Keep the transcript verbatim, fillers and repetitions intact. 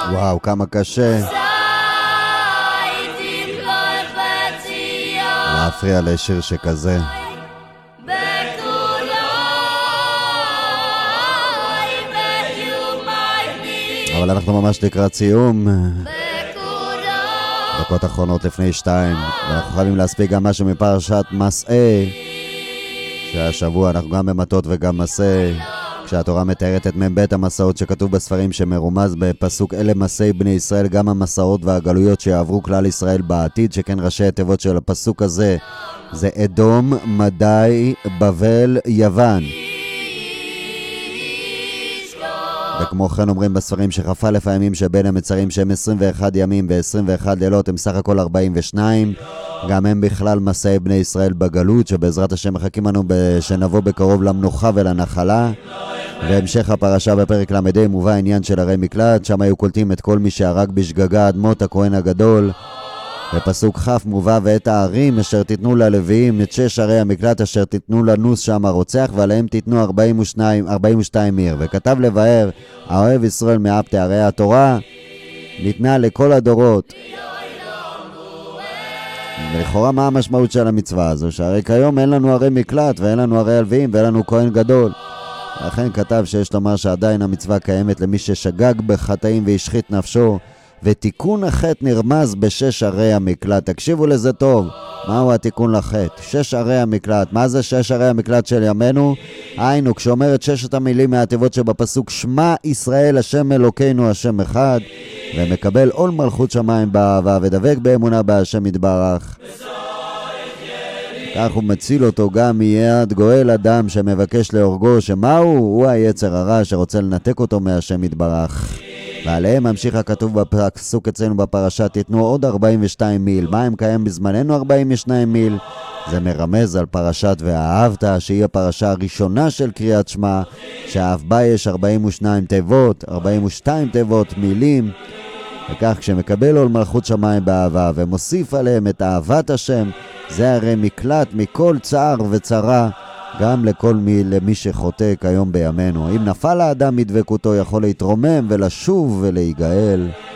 וואו, כמה קשה להפריע לשיר שכזה. אבל אנחנו ממש לקראת סיום, דקות אחרונות לפני שתיים, ואנחנו חייבים להספיק גם משהו מפרשת מסע, שהשבוע אנחנו גם במטות וגם מסע, כשהתורה מתארת את מבית המסעות שכתוב בספרים שמרומז בפסוק אלה מסעי בני ישראל, גם המסעות והגלויות שיעברו כלל ישראל בעתיד, שכן ראשי התיבות של הפסוק הזה זה אדום, מדי, בבל, יוון. וכמו כן אומרים בספרים שחפלף הימים שבין המצרים שהם עשרים ואחד ימים ו-עשרים ואחת לילות הם סך הכל ארבעים ושתיים, גם הם בכלל מסעי בני ישראל בגלות, שבעזרת השם מחכים לנו שנבוא בקרוב למנוחה ולנחלה. והמשך הפרשה בפרק למדי מובא העניין של הרי מקלט, שם היו קולטים את כל מי שהרג בשגגה עד מות הכהן הגדול. בפסוק חף מובא ואת הערים אשר תיתנו ללוויים, את שש ערי המקלט אשר תיתנו לנוס שם הרוצח, ועליהם תיתנו ארבעים ושתיים, ארבעים ושתיים עיר. וכתב לבאר האוהב ישראל מאפתי, הרי התורה ניתנה לכל הדורות. ולכאורה מה המשמעות של המצווה הזו? שהרי כיום אין לנו ערי מקלט ואין לנו ערי הלוויים ואין לנו כהן גדול. לכן כתב שיש לומר שעדיין המצווה קיימת למי ששגג בחטאים והשחית נפשו, ותיקון החטא נרמז בשש ערי המקלט. תקשיבו לזה טוב, מהו התיקון לחטא? שש ערי המקלט. מה זה שש ערי המקלט של ימינו? היינו, כשאומרת ששת המילים מהתיבות שבפסוק שמע ישראל השם אלוקינו השם אחד, ומקבל עול מלכות שמיים באהבה ודבק באמונה בהשם יתברך, כך הוא מציל אותו גם מיד גואל אדם שמבקש להורגו, שמהו? הוא היצר הרע שרוצה לנתק אותו מהשם יתברך. ועליהם ממשיך הכתוב בפסוק אצלנו בפרשה, תיתנו עוד ארבעים ושתיים מיל. מה הם קיים בזמננו ארבעים ושתיים מיל? זה מרמז על פרשת ואהבת, שהיא הפרשה הראשונה של קריאת שמע, שאף בה יש ארבעים ושתיים תיבות, ארבעים ושתיים תיבות מילים. וכך כשמקבל עול מלכות שמיים באהבה ומוסיף עליהם את אהבת השם, זה הרי מקלט מכל צער וצרה, גם לכל מי, למי שחוטא כיום בימינו. אם נפל האדם מדבקותו יכול להתרומם ולשוב ולהיגאל.